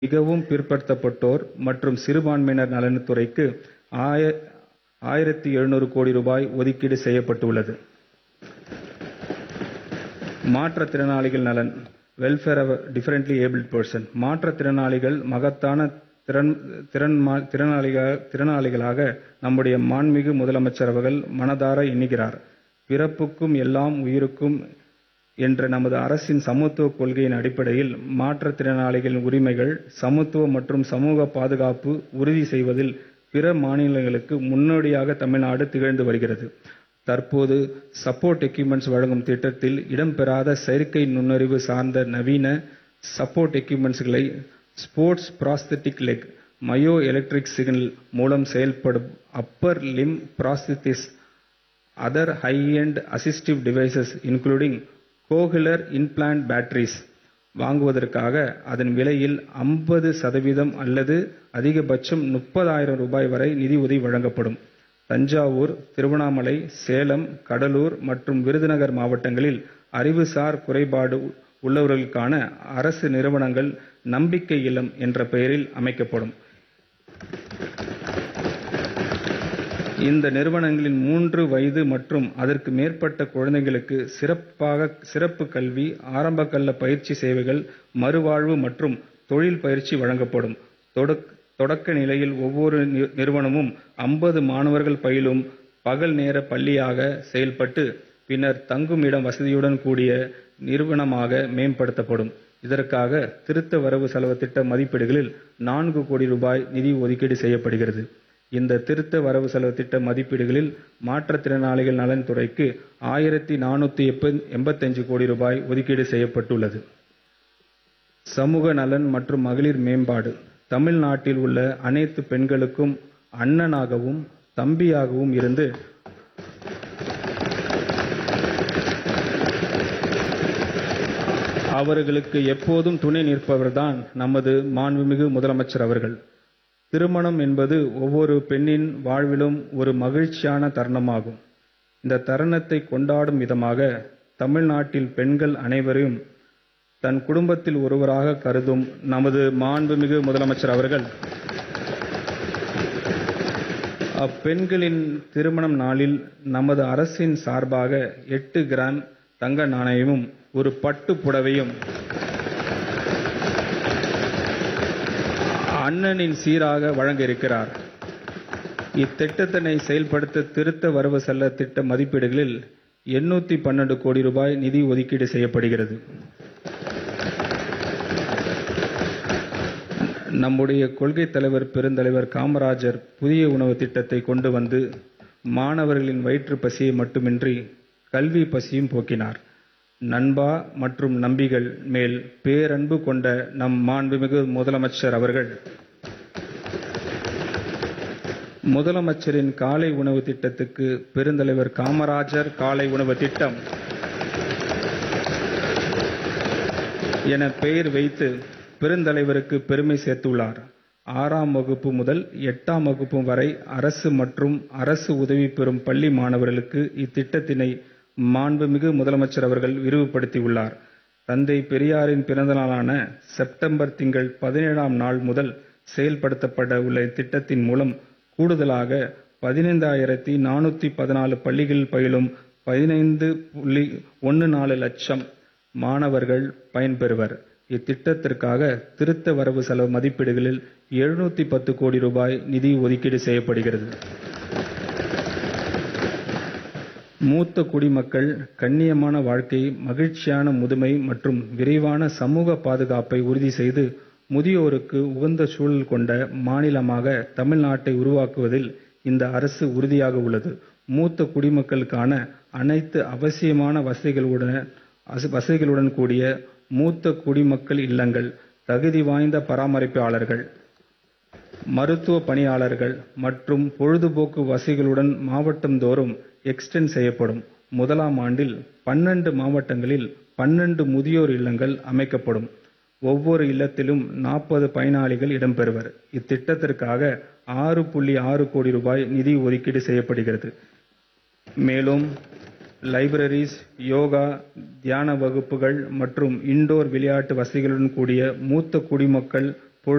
மிகவும் பிற்படுத்தப்பட்டோர் மற்றும் சிறுபான்மையினர் நலன்துறைக்கு 1700 கோடி ரூபாய் ஒதுக்கீடு செய்யப்பட்டுள்ளது. மாற்றுத்திறனாளிகள் நலன் welfare of differently abled person. மாற்றுத்திறனாளிகள் மகத்தான திறனாளிகளாக நம்முடைய மாண்புமிகு முதலமைச்சர் அவர்கள் மனதார எண்ணுகிறார். பிறப்புக்கும் எல்லாம் உயிருக்கும் என்ற நமது அரசின் சமத்துவ கொள்கையின் அடிப்படையில் மாற்றுத்திறனாளிகளின் உரிமைகள், சமத்துவம் மற்றும் சமூக பாதுகாப்பு உறுதி செய்வதில் பிற மாநிலங்களுக்கு முன்னோடியாக தமிழ்நாடு திகழ்ந்து வருகிறது. தற்போது சப்போர்ட் எக்யூப்மெண்ட்ஸ் வழங்கும் திட்டத்தில் இடம்பெறாத செயற்கை நுண்ணறிவு சார்ந்த நவீன support எக்யூப்மெண்ட்ஸ்களை sports prosthetic leg, mayo electric signal மூலம் செயல்படும் Appar Lim ப்ராஸ்தெசிஸ், other high-end assistive devices including Kohler implant batteries வாங்குவதற்காக அதன் விலையில் 50% அல்லது அதிகபட்சம் 30,000 ரூபாய் வரை நிதி உதவி வழங்கப்படும். தஞ்சாவூர், திருவண்ணாமலை, சேலம், கடலூர் மற்றும் விருதுநகர் மாவட்டங்களில் அறிவுசார் குறைபாடு உள்ளவர்களுக்கான அரசு நிறுவனங்கள் நம்பிக்கை இல்லம் என்ற பெயரில் அமைக்கப்படும். இந்த நிறுவனங்களில் 3 வயது மற்றும் அதற்கு மேற்பட்ட குழந்தைகளுக்கு சிறப்பு கல்வி, ஆரம்பகல்ல பயிற்சி சேவைகள், மறுவாழ்வு மற்றும் தொழில் பயிற்சி வழங்கப்படும். தொடக்க நிலையில் ஒவ்வொரு நிறுவனமும் 50 மாணவர்கள் பயிலும் பகல் நேர பள்ளியாக செயல்பட்டு பின்னர் தங்குமிடம் வசதியுடன் கூடிய நிறுவனமாக மேம்படுத்தப்படும். இதற்காக திருத்த வரவு செலவு திட்ட மதிப்பீடுகளில் 4 கோடி ரூபாய் நிதி ஒதுக்கீடு செய்யப்படுகிறது. இந்த திருத்த வரவு செலவு திட்ட மதிப்பீடுகளில் மாற்றுத்திறனாளிகள் நலன்துறைக்கு 1485 கோடி ரூபாய் ஒதுக்கீடு செய்யப்பட்டுள்ளது. சமூக நலன் மற்றும் மகளிர் மேம்பாடு. தமிழ்நாட்டில் உள்ள அனைத்து பெண்களுக்கும் அண்ணனாகவும் தம்பியாகவும் இருந்து அவர்களுக்கு எப்போதும் துணை நிற்பவர்தான் நமது மாண்புமிகு முதலமைச்சர் அவர்கள். திருமணம் என்பது ஒவ்வொரு பெண்ணின் வாழ்விலும் ஒரு மகிழ்ச்சியான தருணமாகும். இந்த தருணத்தை கொண்டாடும் விதமாக தமிழ்நாட்டில் பெண்கள் அனைவரையும் தன் குடும்பத்தில் ஒருவராக கருதும் நமது மாண்புமிகு முதலமைச்சர் அவர்கள் அப்பெண்களின் திருமணம் நாளில் நமது அரசின் சார்பாக 8 கிராம் தங்க நாணயமும் ஒரு பட்டு புடவையும் அண்ணனின் சீராக வழங்க இருக்கிறார். இத்திட்டத்தினை செயல்படுத்த திருத்த வரவு செலவு திட்ட மதிப்பீடுகளில் 812 கோடி ரூபாய் நிதி ஒதுக்கீடு செய்யப்படுகிறது. நம்முடைய கொள்கை தலைவர் பெருந்தலைவர் காமராஜர் புதிய உணவு திட்டத்தை கொண்டு வந்து மாணவர்களின் வயிற்று பசியை மட்டுமின்றி கல்வி பசியும் போக்கினார். நண்பா மற்றும் நம்பிகள் மேல் பேரன்பு கொண்ட நம் மாண்புமிகு முதலமைச்சர் அவர்கள் முதலமைச்சரின் காலை உணவு திட்டத்துக்கு பெருந்தலைவர் காமராஜர் காலை உணவு திட்டம் என பெயர் வைத்து பெருந்தலைவருக்கு பெருமை சேர்த்துள்ளார். 6ஆம் வகுப்பு முதல் 8ஆம் வகுப்பு வரை அரசு மற்றும் அரசு உதவி பெறும் பள்ளி மாணவர்களுக்கு இத்திட்டத்தினை மாண்புமிகு முதலமைச்சர் அவர்கள் விரிவுபடுத்தியுள்ளார். தந்தை பெரியாரின் பிறந்த நாளான செப்டம்பர் திங்கள் 17ஆம் நாள் முதல் செயல்படுத்தப்பட உள்ள இத்திட்டத்தின் மூலம் கூடுதலாக 15,414 பள்ளிகளில் பயிலும் 15.14 லட்சம் மாணவர்கள் பயன்பெறுவர். இத்திட்டத்திற்காக திருத்த வரவு செலவு மதிப்பீடுகளில் 710 கோடி ரூபாய் நிதி ஒதுக்கீடு செய்யப்படுகிறது. மூத்த குடிமக்கள் கண்ணியமான வாழ்க்கை, மகிழ்ச்சியான முதுமை மற்றும் விரைவான சமூக பாதுகாப்பை உறுதி செய்து முதியோருக்கு உகந்த சூழல் கொண்ட மாநிலமாக தமிழ்நாட்டை உருவாக்குவதில் இந்த அரசு உறுதியாக உள்ளது. மூத்த குடிமக்களுக்கான அனைத்து அவசியமான வசதிகளுடன் கூடிய மூத்த குடிமக்கள் இல்லங்கள், தகுதி வாய்ந்த பராமரிப்பாளர்கள், மருத்துவ பணியாளர்கள் மற்றும் பொழுதுபோக்கு வசதிகளுடன் மாவட்டந்தோறும் எக்ஸ்டெண்ட் செய்யப்படும். முதலாம் ஆண்டில் 12 மாவட்டங்களில் 12 முதியோர் இல்லங்கள் அமைக்கப்படும். ஒவ்வொரு இல்லத்திலும் 40 பயனாளிகள் இடம்பெறுவர். இத்திட்டத்திற்காக 6.6 கோடி ரூபாய் நிதி ஒதுக்கீடு செய்யப்படுகிறது. மேலும் லைப்ரரிஸ், யோகா, தியான வகுப்புகள் மற்றும் இன்டோர் விளையாட்டு வசதிகளுடன் கூடிய மூத்த குடிமக்கள்